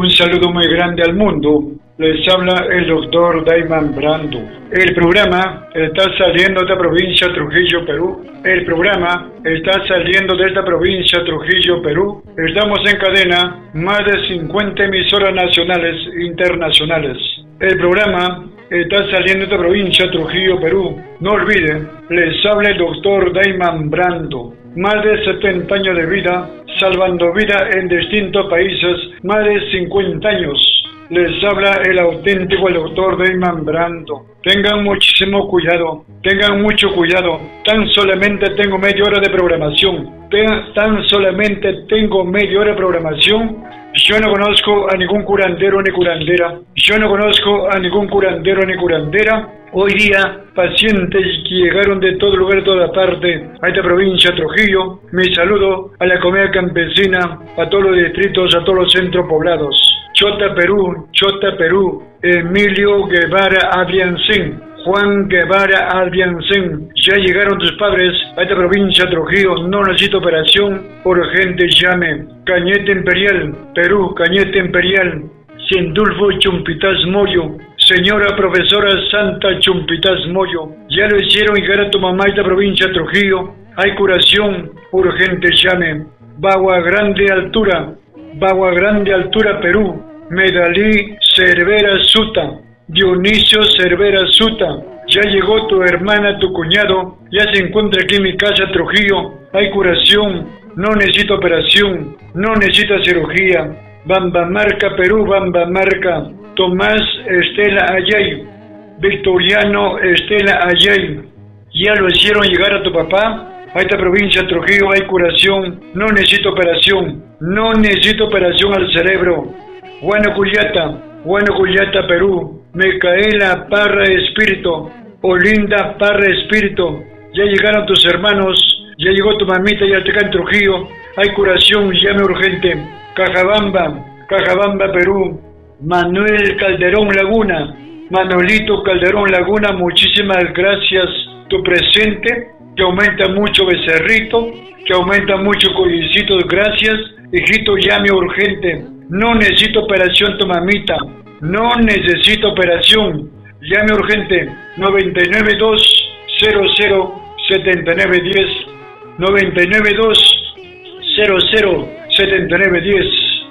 Un saludo muy grande al mundo. Les habla el doctor Dayman Brando. El programa está saliendo de esta provincia Trujillo, Perú. El programa está saliendo de esta provincia Trujillo, Perú. Estamos en cadena, más de 50 emisoras nacionales e internacionales. El programa está saliendo de esta provincia Trujillo, Perú. No olviden, les habla el doctor Dayman Brando. Más de 70 años de vida, salvando vida en distintos países, más de 50 años. Les habla el auténtico doctor Dayman Brando. Tengan muchísimo cuidado, tengan mucho cuidado. Tan solamente tengo media hora de programación. Tan solamente tengo media hora de programación. Yo no conozco a ningún curandero ni curandera. Yo no conozco a ningún curandero ni curandera. Hoy día, pacientes que llegaron de todo lugar, de toda parte, a esta provincia Trujillo. Mi saludo a la comunidad campesina, a todos los distritos, a todos los centros poblados. Chota, Perú, Emilio Guevara Adriancén, Juan Guevara Adriancén. Ya llegaron tus padres a esta provincia Trujillo, no necesito operación, urgente llame. Cañete Imperial, Perú, Cañete Imperial, Sindulfo Chumpitas Moyo, señora profesora Santa Chumpitas Moyo. Ya lo hicieron llegar a tu mamá a esta provincia Trujillo, hay curación, urgente llame. Bagua Grande Altura, Perú. Medalí Cervera Suta, Dionisio Cervera Suta. Ya llegó tu hermana, tu cuñado, ya se encuentra aquí en mi casa Trujillo. Hay curación, no necesito operación, no necesita cirugía. Bambamarca, Perú, Bambamarca. Tomás Estela Ayay, Victoriano Estela Ayay. Ya lo hicieron llegar a tu papá. A esta provincia Trujillo hay curación, no necesito operación, no necesito operación al cerebro. Guanajuato, Perú. Micaela Parra Espíritu, Olinda Parra Espíritu. Ya llegaron tus hermanos, ya llegó tu mamita, ya está en Trujillo. Hay curación, llame urgente. Cajabamba, Perú. Manuel Calderón Laguna, Manuelito Calderón Laguna, muchísimas gracias. Tu presente, que aumenta mucho becerrito, que aumenta mucho collincitos, gracias. Hijito, llame urgente. No necesito operación tu mamita, no necesito operación. Llame urgente, 992-00-7910, 992-00-7910.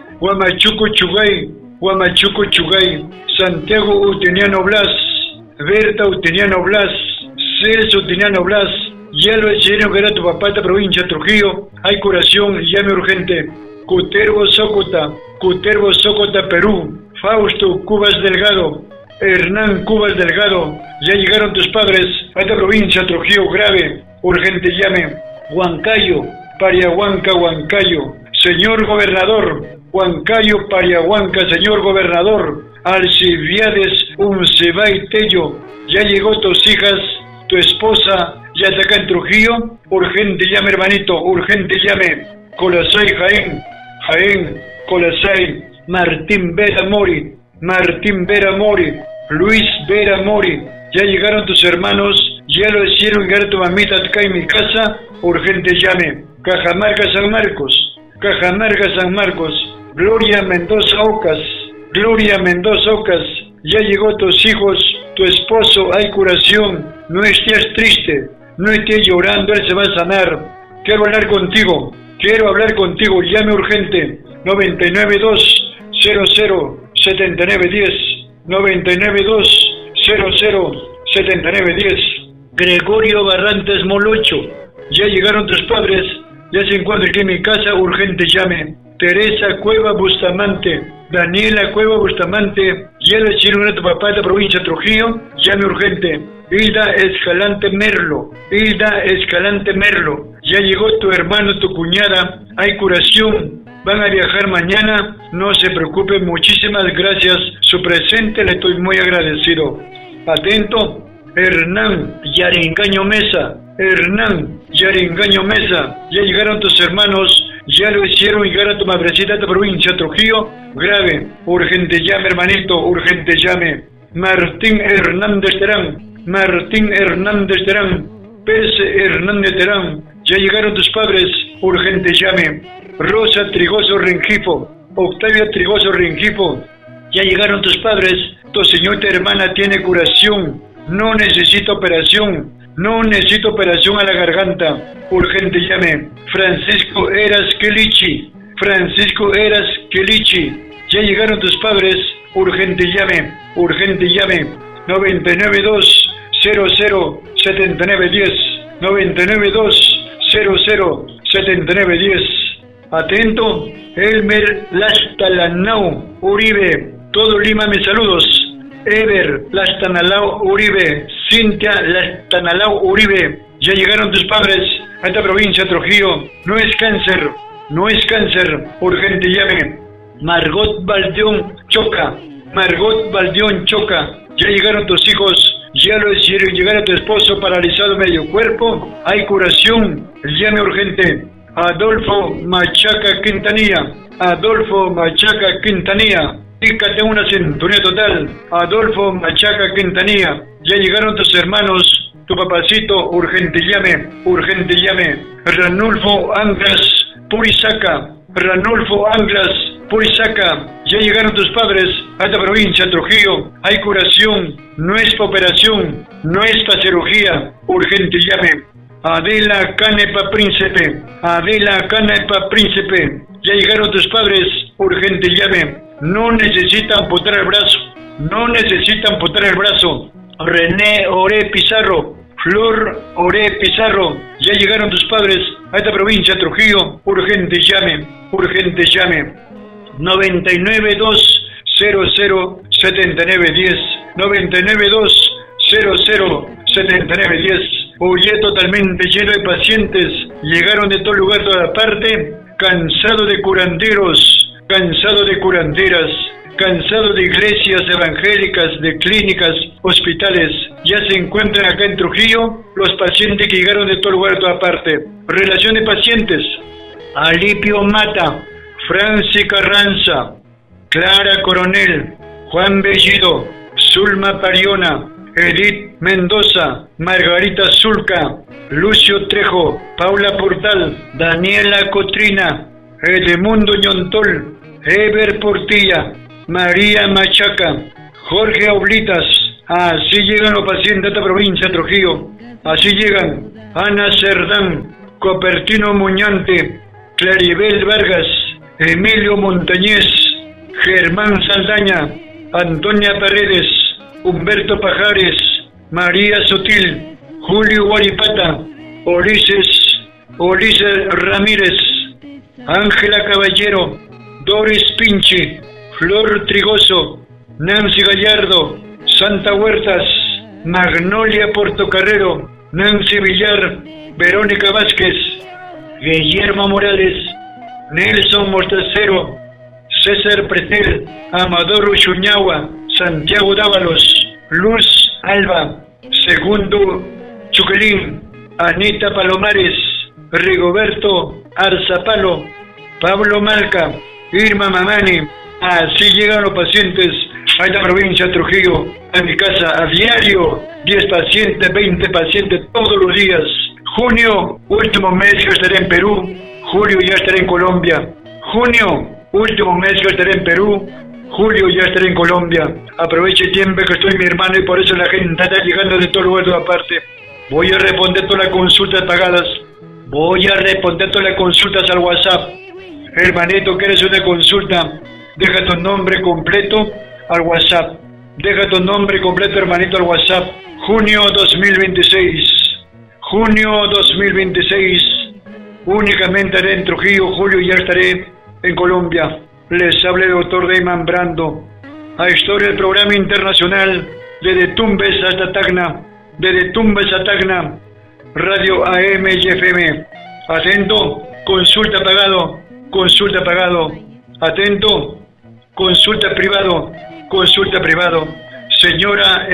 Huamachuco Chugay, Santiago Utiniano Blas, Berta Utiniano Blas, Celso Utiniano Blas. Ya lo hicieron que era tu papá de esta provincia Trujillo, hay curación, llame urgente. Cutervo Sócota, Perú. Fausto Cubas Delgado, Hernán Cubas Delgado. Ya llegaron tus padres a esta provincia Trujillo, grave, urgente llame. Huancayo, Pariahuanca, Huancayo. Señor gobernador, Huancayo, Pariahuanca, señor gobernador. Alcibiades Uncebay Tello. Ya llegó tus hijas, tu esposa, ya está acá en Trujillo. Urgente llame, hermanito, urgente llame. Colasay, Jaén, Colasay. Martín Vera Mori, Luis Vera Mori. Ya llegaron tus hermanos, ya lo hicieron llegar a tu mamita acá en mi casa, urgente llame. Cajamarca, San Marcos. Gloria Mendoza Ocas. Ya llegó tus hijos, tu esposo, hay curación. No estés triste, no estés llorando, él se va a sanar. Quiero hablar contigo, llame urgente. 992-00-7910, 992-00-7910. Gregorio Barrantes Molocho. Ya llegaron tus padres, ya se encuentra aquí en mi casa, urgente llame. Teresa Cueva Bustamante, Daniela Cueva Bustamante. Ya le hicieron a tu papá de la provincia de Trujillo, llame urgente. Hilda Escalante Merlo. Ya llegó tu hermano, tu cuñada, hay curación. Van a viajar mañana, no se preocupen, muchísimas gracias. Su presente le estoy muy agradecido. Atento, Hernán Yaringaño Mesa. Ya llegaron tus hermanos, ya lo hicieron llegar a tu madrecita de provincia Trujillo, grave, urgente llame, hermanito, urgente llame. Martín Hernández Terán, Pérez Hernández Terán. Ya llegaron tus padres, urgente llame. Rosa Trigoso Rengifo, Octavia Trigoso Ringipo, ya llegaron tus padres, tu señorita hermana tiene curación, no necesita operación, no necesito operación a la garganta, urgente llame. Francisco Eras Quilichi, Francisco Eras Quilichi, ya llegaron tus padres, urgente llame, 992007910, 992007910. Atento, Elmer Lastalanau Uribe, todo Lima mis saludos. Ever Lastanalao Uribe, Cintia Lastanalao Uribe, ya llegaron tus padres a esta provincia, Trujillo, no es cáncer, urgente llame. Margot Baldeón Choca, ya llegaron tus hijos, ya lo hicieron llegar a tu esposo paralizado medio cuerpo, hay curación, llame urgente. Adolfo Machaca Quintanilla, fíjate una sintonía total. Adolfo Machaca Quintanilla, ya llegaron tus hermanos, tu papacito, urgente llame. Ranulfo Angras Purisaca, ya llegaron tus padres a esta provincia, Trujillo, hay curación, no es para operación, no es para cirugía, urgente llame. Adela Canepa Príncipe, ya llegaron tus padres, urgente llame. No necesita amputar el brazo, René Oré Pizarro, Flor Oré Pizarro, ya llegaron tus padres a esta provincia, Trujillo, urgente llame. 992007910, 992007910. Huye totalmente lleno de pacientes, llegaron de todo lugar, toda parte, cansado de curanderos, cansado de curanderas, cansado de iglesias evangélicas, de clínicas, hospitales. Ya se encuentran acá en Trujillo los pacientes que llegaron de todo lugar, toda parte. Relación de pacientes: Alipio Mata, Franci Carranza, Clara Coronel, Juan Bellido, Zulma Pariona, Edith Mendoza, Margarita Zulca, Lucio Trejo, Paula Portal, Daniela Cotrina, Edmundo Ñontol, Eber Portilla, María Machaca, Jorge Oblitas. Así llegan los pacientes de esta provincia, Trujillo. Así llegan Ana Cerdán, Copertino Muñante, Claribel Vargas, Emilio Montañez, Germán Saldaña, Antonia Paredes, Humberto Pajares, María Sotil, Julio Guaripata, Ulises Ramírez, Ángela Caballero, Doris Pinchi, Flor Trigoso, Nancy Gallardo, Santa Huertas, Magnolia Portocarrero, Nancy Villar, Verónica Vázquez, Guillermo Morales, Nelson Mortacero, César Pretel, Amador Uchuñagua, Santiago Dávalos, Luz Alba, Segundo Chuquelín, Anita Palomares, Rigoberto Arzapalo, Pablo Malca, Irma Mamani. Así llegan los pacientes a esta provincia de Trujillo, a mi casa a diario, 10 pacientes, 20 pacientes todos los días. Junio, último mes que estaré en Perú, julio ya estaré en Colombia. Junio, último mes que estaré en Perú, julio ya estaré en Colombia. Aproveche el tiempo que estoy mi hermano y por eso la gente está llegando de todo lugar, de toda parte. Voy a responder todas las consultas pagadas. Voy a responder todas las consultas al WhatsApp. Hermanito, ¿quieres una consulta? Deja tu nombre completo al WhatsApp. Deja tu nombre completo, hermanito, al WhatsApp. Junio 2026. Junio 2026. Únicamente haré en Trujillo. Julio ya estaré en Colombia. Les habla el doctor Dayman Brando. A historia del programa internacional desde Tumbes hasta Tacna. Desde Tumbes a Tacna. Radio AM y FM. Atento, consulta pagado. Consulta pagado. Atento, consulta privado. Consulta privado. Señora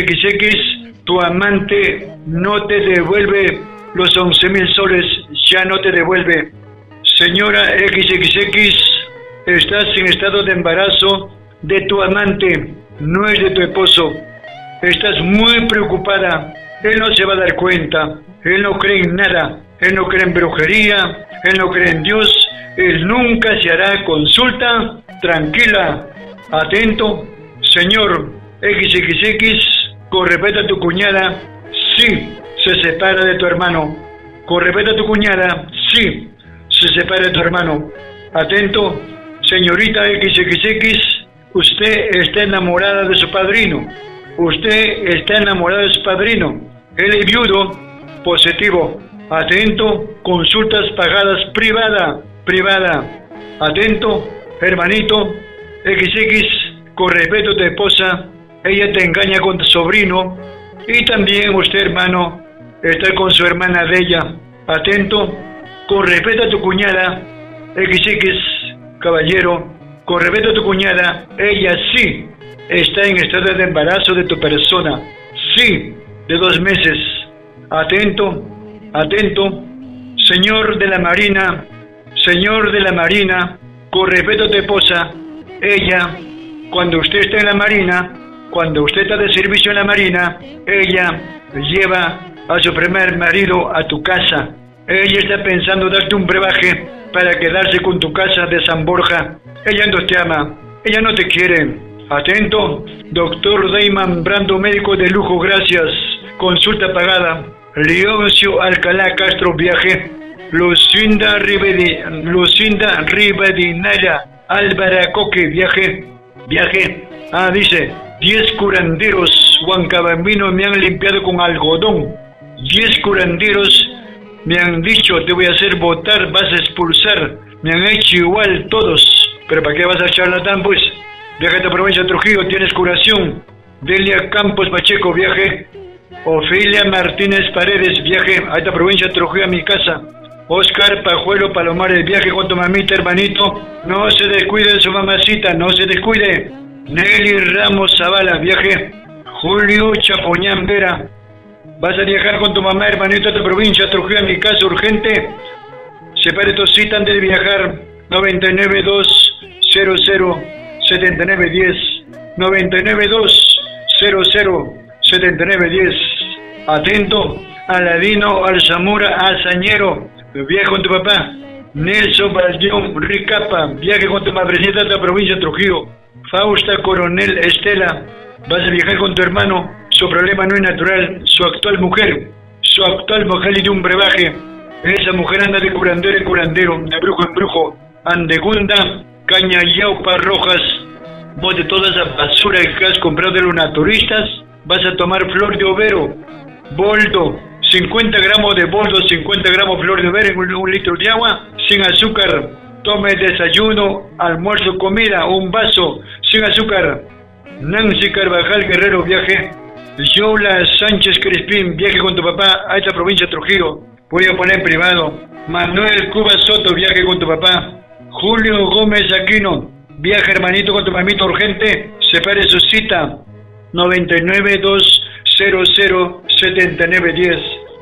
XXX, tu amante no te devuelve los 11.000 soles, ya no te devuelve. Señora XXX, estás en estado de embarazo de tu amante, no es de tu esposo. Estás muy preocupada, él no se va a dar cuenta. Él no cree en nada, él no cree en brujería, él no cree en Dios, él nunca se hará consulta. Tranquila, atento, señor XXX, con respeto a tu cuñada, sí, se separa de tu hermano. Con respeto a tu cuñada, sí, se separa de tu hermano. Atento, señorita XXX, usted está enamorada de su padrino. Usted está enamorada de su padrino. Él es viudo, positivo. Atento, consultas pagadas privada. Atento, hermanito XX, con respeto a tu esposa, ella te engaña con tu sobrino y también usted, hermano, está con su hermana de ella. Atento, con respeto a tu cuñada XX, caballero, con respeto a tu cuñada, ella sí está en estado de embarazo de tu persona, sí, de 2 meses. Atento, señor de la Marina, con respeto a tu esposa, ella, cuando usted está en la Marina, cuando usted está de servicio en la Marina, ella lleva a su primer marido a tu casa. Ella está pensando darte un brebaje para quedarse con tu casa de San Borja. Ella no te ama, ella no te quiere. Atento, doctor Dayman Brando, médico de lujo, gracias. Consulta pagada. Leoncio Alcalá Castro, viaje. Lucinda Ribadinaya Albaracoque, viaje. Dice, 10 curanderos Huancabambino me han limpiado con algodón. 10 curanderos me han dicho, te voy a hacer votar, vas a expulsar. Me han hecho igual todos. Pero ¿para qué vas a charlatán, pues? Viaje a esta provincia de Trujillo, tienes curación. Delia Campos Pacheco, viaje. Ofelia Martínez Paredes, viaje a esta provincia de Trujillo, a mi casa. Oscar Pajuelo Palomares, viaje con tu mamita, hermanito. No se descuide de su mamacita, no se descuide. Nelly Ramos Zavala, viaje. Julio Chapoñán Vera, vas a viajar con tu mamá, hermanito, a esta provincia de Trujillo, a mi casa, urgente. Separe tu cita antes de viajar. 992007910. 992007910. Atento, Aladino Alzamora Azañero, viaje con tu papá. Nelson Valdión Ricapa, viaje con tu madrecita a la provincia de Trujillo. Fausta Coronel Estela, vas a viajar con tu hermano. Su problema no es natural, su actual mujer le dio un brebaje. Esa mujer anda de curandero en curandero, de brujo en brujo. Andegunda, Cañayaupa Rojas, vos de toda esa basura que has comprado de los naturistas, vas a tomar flor de overo, boldo, 50 gramos de boldo, 50 gramos de flor de overo en 1 litro de agua, sin azúcar. Tome desayuno, almuerzo, comida, un vaso, sin azúcar. Nancy Carvajal Guerrero, viaje. Yola Sánchez Crispín, viaje con tu papá a esta provincia de Trujillo. Voy a poner en privado. Manuel Cuba Soto, viaje con tu papá. Julio Gómez Aquino, viaje, hermanito, con tu mamita, urgente. Separe su cita. 992007910.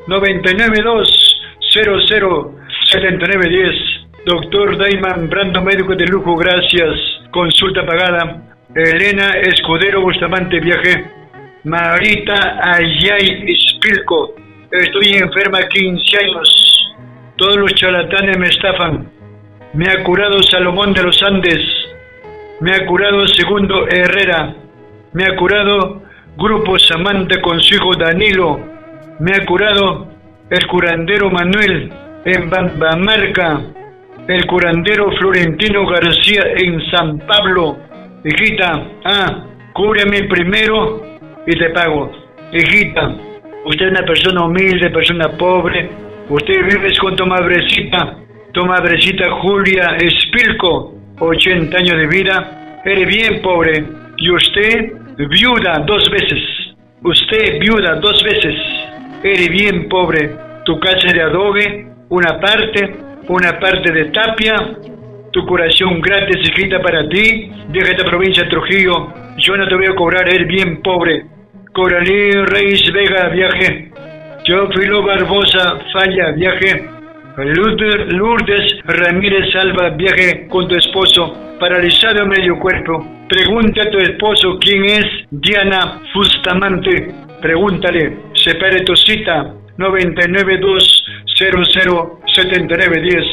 992007910. Doctor Dayman Brando, médico de lujo, gracias. Consulta pagada. Elena Escudero Bustamante, viaje. Marita Ayay Ispilco, estoy enferma 15 años. Todos los charlatanes me estafan. Me ha curado Salomón de los Andes. Me ha curado Segundo Herrera. Me ha curado Grupo Samantha con su hijo Danilo. Me ha curado el curandero Manuel en Bambamarca. El curandero Florentino García en San Pablo. Hijita, cúreme primero y te pago. Hijita, usted es una persona humilde, persona pobre. Usted vive con tu madrecita Julia Espilco, 80 años de vida. Eres bien pobre. Y usted, viuda 2 veces. Usted, viuda 2 veces. Eres bien pobre. Tu casa es de adobe, una parte de tapia. Tu curación gratis, hijita, para ti. Deja esta provincia de Trujillo. Yo no te voy a cobrar, eres bien pobre. Coralí Reis Vega, viaje. Teófilo Barbosa Falla, viaje. Lourdes Ramírez Salva, viaje con tu esposo, paralizado medio cuerpo. Pregunta a tu esposo quién es Diana Bustamante. Pregúntale, separe tu cita. 992007910,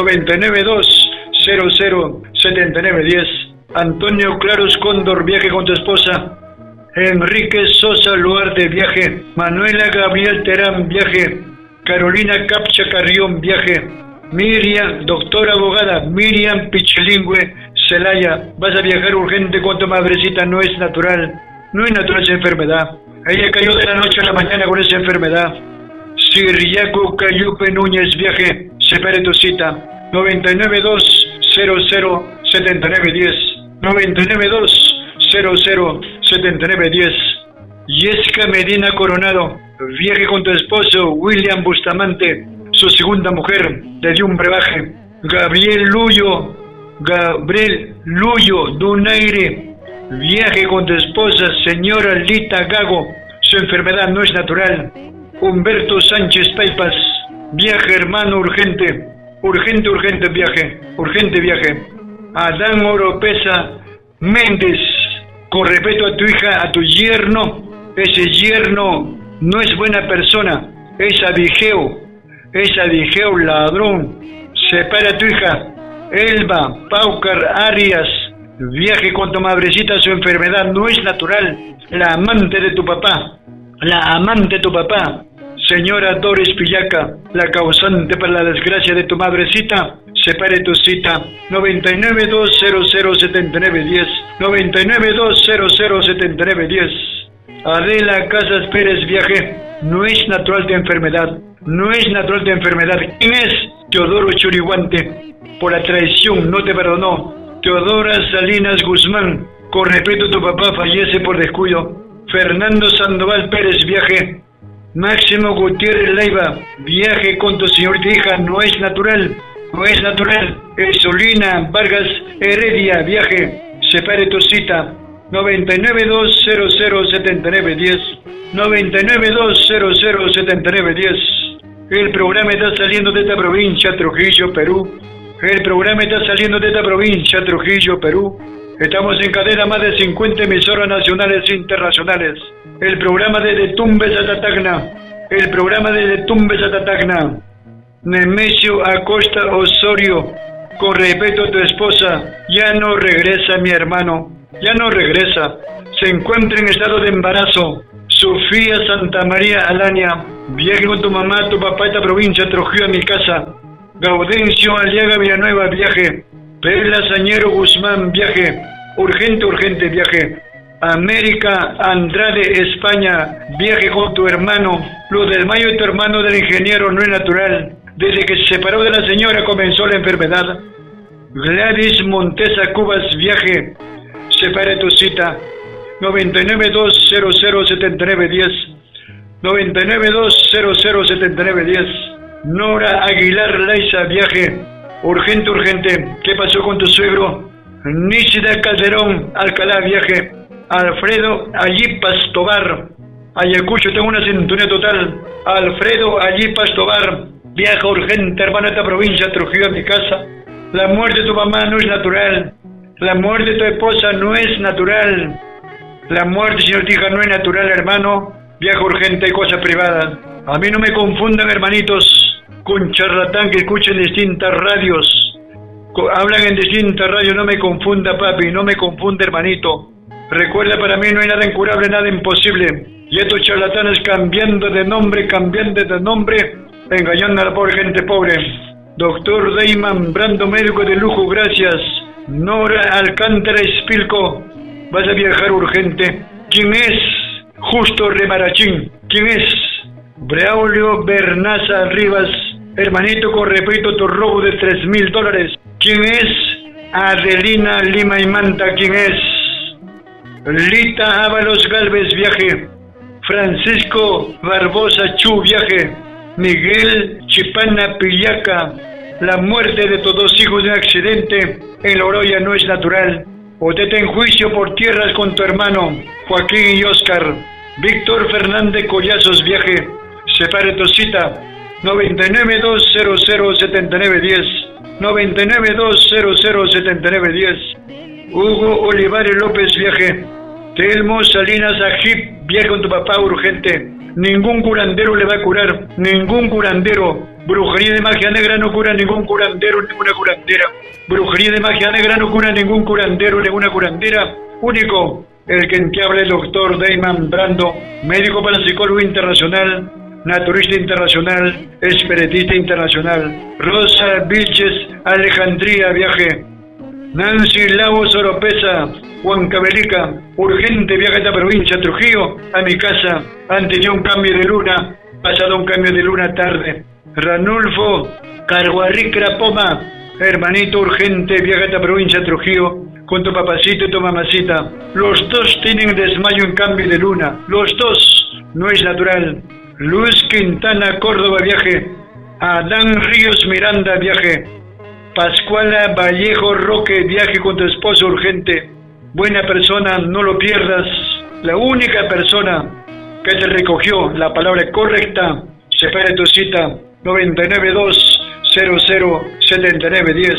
992007910. Antonio Claros Cóndor, viaje con tu esposa. Enrique Sosa Luarte, viaje. Manuela Gabriel Terán, viaje. Carolina Capcha Carrión, viaje. Miriam, doctora abogada, Miriam Pichilingüe Celaya, vas a viajar urgente con tu madrecita, no es natural. No es natural esa enfermedad. Ella cayó de la noche a la mañana con esa enfermedad. Siriaco Cayupe Núñez, viaje. Separe tu cita. 992007910, 992007910. Yesca Medina Coronado, viaje con tu esposo William Bustamante, su segunda mujer, le dio un brebaje. Gabriel Luyo Donaire, viaje con tu esposa señora Lita Gago, su enfermedad no es natural. Humberto Sánchez Paipas, viaje hermano urgente viaje, urgente viaje. Adán Oropesa Méndez, con respeto a tu hija, a tu yerno, ese yerno no es buena persona, es abigeo ladrón. Separa a tu hija. Elba Paucar Arias, viaje con tu madrecita, su enfermedad no es natural. La amante de tu papá, señora Doris Pillaca, la causante para la desgracia de tu madrecita, separe tu cita. 992007910, 992007910. Adela Casas Pérez, viaje, no es natural tu enfermedad, ¿Quién es? Teodoro Churiguante, por la traición no te perdonó. Teodora Salinas Guzmán, con respeto a tu papá, fallece por descuido. Fernando Sandoval Pérez, viaje. Máximo Gutiérrez Leiva, viaje con tu señorita hija, no es natural. Esolina Vargas Heredia, viaje, separe tu cita. 992007910, 992007910. El programa está saliendo de esta provincia, Trujillo, Perú. Estamos en cadena más de 50 emisoras nacionales e internacionales. El programa desde Tumbes a Tatacna. Nemesio Acosta Osorio, con respeto a tu esposa, ya no regresa mi hermano, se encuentra en estado de embarazo. Sofía Santa María Alania, viaje con tu mamá, tu papá, esta provincia, Trujillo, a mi casa. Gaudencio Aliaga Villanueva, viaje. Perla Sañero Guzmán, viaje. Urgente viaje. América Andrade España, viaje con tu hermano. Luz del Mayo, tu hermano del ingeniero, no es natural. Desde que se separó de la señora comenzó la enfermedad. Gladys Montesa Cubas, viaje. Separe tu cita. 992007910, 992007910. Nora Aguilar Laiza, viaje. Urgente. ¿Qué pasó con tu suegro? Nícida Calderón Alcalá, viaje. Alfredo Allipas Tobar, Ayacucho, tengo una sintonía total. Alfredo Allipas Tobar, viaja urgente, hermano, a esta provincia, Trujillo, a mi casa. La muerte de tu mamá no es natural. La muerte de tu esposa no es natural. La muerte, señor hija, no es natural, hermano. Viaja urgente, cosas privadas. A mí no me confundan, hermanitos, con charlatán que escuchen distintas radios. Hablan en distintas radios, no me confunda, papi, no me confunda, hermanito. Recuerda, para mí no hay nada incurable, nada imposible. Y estos charlatanes cambiando de nombre, engañando a la pobre gente pobre. Doctor Dayman Brando, médico de lujo, gracias. Nora Alcántara Espilco, vas a viajar urgente. ¿Quién es? Justo Remarachín. ¿Quién es? Braulio Bernaza Rivas, hermanito, con respeto, tu robo de $3,000. ¿Quién es? Adelina Lima y Manta. ¿Quién es? Lita Ábalos Galvez, viaje. Francisco Barbosa Chu, viaje. Miguel Chipana Pillaca, la muerte de tus dos hijos de un accidente en La Oroya no es natural. Usted está en juicio por tierras con tu hermano Joaquín y Oscar. Víctor Fernández Collazos, viaje. Separe tu cita. 992007910, 992007910. Hugo Olivares López, viaje. Telmo Salinas Ajip, viaje con tu papá urgente. Ningún curandero le va a curar, ningún curandero. Brujería de magia negra no cura ningún curandero, ninguna curandera. Brujería de magia negra no cura ningún curandero, ninguna curandera. Único, el que en que habla el doctor Dayman Brando, médico parapsicólogo internacional, naturista internacional, espiritista internacional. Rosa Vilches, Alejandría, viaje. Nancy Lagos Oropesa, Huancavelica, urgente viaje a esta provincia, Trujillo, a mi casa. Han tenido un cambio de luna, pasado un cambio de luna tarde. Ranulfo Carguarricra Poma, hermanito urgente viaje a esta provincia, Trujillo, con tu papacito y tu mamacita. Los dos tienen desmayo en cambio de luna, los dos, no es natural. Luz Quintana, Córdoba, viaje. Adán Ríos Miranda, viaje. Pascuala Vallejo Roque, viaje con tu esposo urgente. Buena persona, no lo pierdas. La única persona que te recogió la palabra correcta, separa tu cita. 992-00-7910.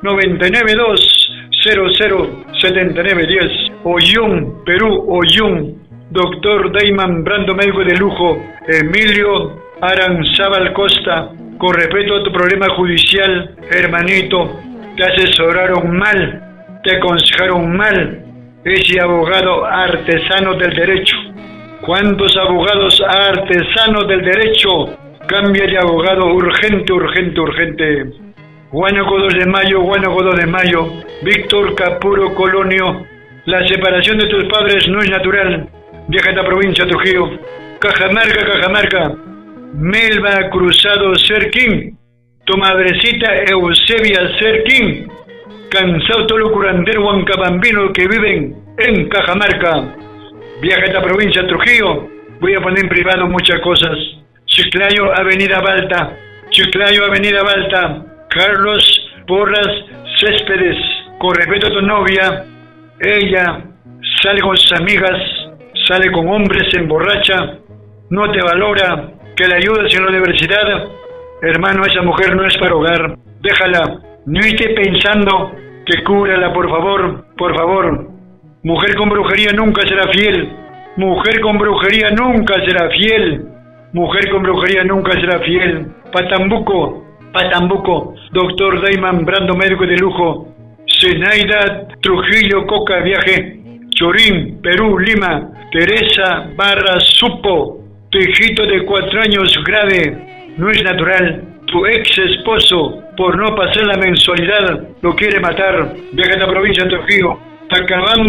992-00-7910. Oyún, Perú, Oyún. Doctor Dayman Brando, médico de lujo. Emilio Aranzábal Costa, con respecto a tu problema judicial, hermanito, te asesoraron mal, te aconsejaron mal. Ese abogado artesano del derecho. ¿Cuántos abogados artesanos del derecho? Cambia de abogado urgente, urgente, urgente. Huánuco 2 de mayo, Huánuco 2 de mayo. Víctor Capuro Colonio. La separación de tus padres no es natural. Viaja a esta provincia, Trujillo. Cajamarca, Cajamarca. Melba Cruzado Serquín. Tu madrecita Eusebia Serquín. Cansado todo lo curandero huancabambino que viven en Cajamarca. Viaja a esta provincia, Trujillo. Voy a poner en privado muchas cosas. Chiclayo, Avenida Balta. Chiclayo, Avenida Balta. Carlos Porras Céspedes. Con respeto a tu novia, ella sale con sus amigas, sale con hombres, se emborracha, no te valora, que la ayudas en la universidad. Hermano, esa mujer no es para hogar. Déjala. No esté pensando que cúrala, por favor, por favor. Mujer con brujería nunca será fiel. Mujer con brujería nunca será fiel. Mujer con brujería nunca será fiel. Patambuco, Patambuco. Doctor Dayman Brando, médico de lujo. Zenaida Trujillo Coca, viaje. Chorín, Perú, Lima. Teresa Barra Supo. Tu hijito de 4 años grave. No es natural. Tu ex esposo, por no pasar la mensualidad, lo quiere matar. Viaja a la provincia de Trujillo. Tacabamba.